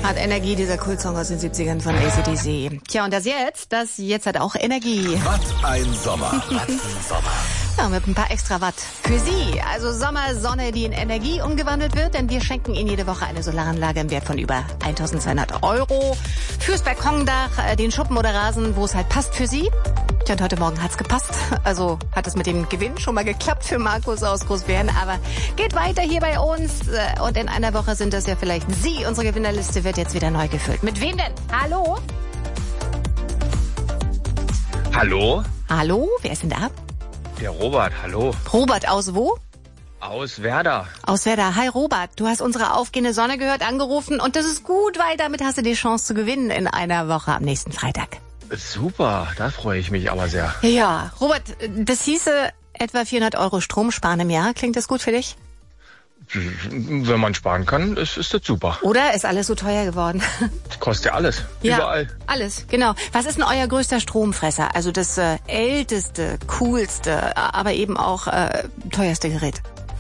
Hat Energie, dieser Cool-Song aus den 70ern von AC/DC. Tja, und das jetzt hat auch Energie. Was ein Sommer. Was ein Sommer. Ja, mit ein paar extra Watt für Sie. Also Sommersonne, die in Energie umgewandelt wird, denn wir schenken Ihnen jede Woche eine Solaranlage im Wert von über 1.200 €. Fürs Balkondach, den Schuppen oder Rasen, wo es halt passt für Sie. Tja, und heute Morgen hat's gepasst. Also hat es mit dem Gewinn schon mal geklappt für Markus aus Großbären. Aber geht weiter hier bei uns. Und in einer Woche sind das ja vielleicht Sie. Unsere Gewinnerliste wird jetzt wieder neu gefüllt. Mit wem denn? Hallo? Hallo? Hallo? Wer ist denn da? Der Robert, hallo. Robert, aus wo? Aus Werder. Aus Werder. Hi Robert, du hast unsere aufgehende Sonne gehört, angerufen und das ist gut, weil damit hast du die Chance zu gewinnen in einer Woche am nächsten Freitag. Super, da freue ich mich aber sehr. Ja, Robert, das hieße etwa 400 € Strom sparen im Jahr. Klingt das gut für dich? Wenn man sparen kann, ist das super. Oder ist alles so teuer geworden? Das kostet ja alles, ja, überall. Alles, genau. Was ist denn euer größter Stromfresser? Also das älteste, coolste, aber eben auch teuerste Gerät?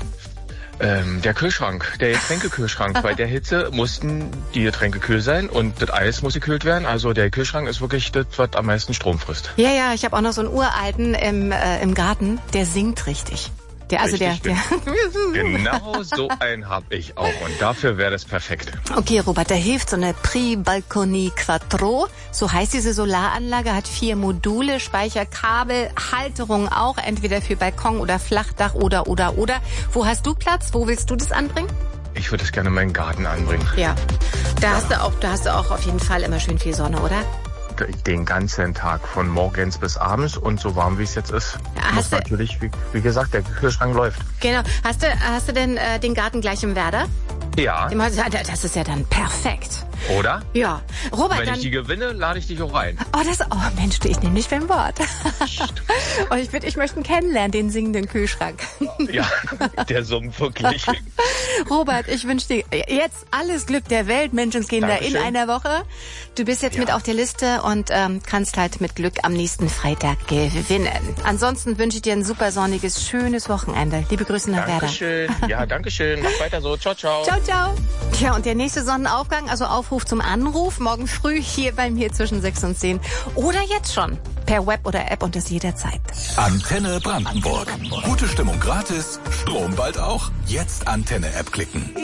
Der Kühlschrank, der Getränkekühlschrank. Bei der Hitze mussten die Getränke kühl sein und das Eis muss gekühlt werden. Also der Kühlschrank ist wirklich das, was am meisten Strom frisst. Ja, ich habe auch noch so einen uralten im Garten, der singt richtig. Richtig, genau so einen habe ich auch und dafür wäre das perfekt. Okay, Robert, da hilft so eine Prix Balconi Quattro. So heißt diese Solaranlage, hat 4 Module, Speicherkabel, Halterung auch, entweder für Balkon oder Flachdach oder. Wo hast du Platz? Wo willst du das anbringen? Ich würde es gerne in meinen Garten anbringen. Ja, da hast du auch auf jeden Fall immer schön viel Sonne, oder? Den ganzen Tag, von morgens bis abends und so warm wie es jetzt ist, muss natürlich, wie gesagt, der Kühlschrank läuft. Genau. Hast du denn den Garten gleich im Werder? Ja. Das ist ja dann perfekt. Oder? Ja. Robert, wenn ich die gewinne, lade ich dich auch rein. Oh Mensch, ich nehme dich beim Wort. Und ich möchte ihn kennenlernen, den singenden Kühlschrank. Ja, der summt wirklich. Robert, ich wünsche dir jetzt alles Glück der Welt, Menschenskinder, Dankeschön. in einer Woche. Du bist jetzt mit auf der Liste und kannst halt mit Glück am nächsten Freitag gewinnen. Ansonsten wünsche ich dir ein super sonniges, schönes Wochenende. Liebe Grüße nach Werder. Dankeschön. Ja, dankeschön. Mach weiter so. Ciao, ciao. Ciao, ciao. Tja, und der nächste Sonnenaufgang, also Aufruf zum Anruf, morgen früh hier bei mir zwischen 6 und 10. Oder jetzt schon, per Web oder App und das jederzeit. Antenne Brandenburg. Gute Stimmung gratis, Strom bald auch. Jetzt Antenne-App klicken.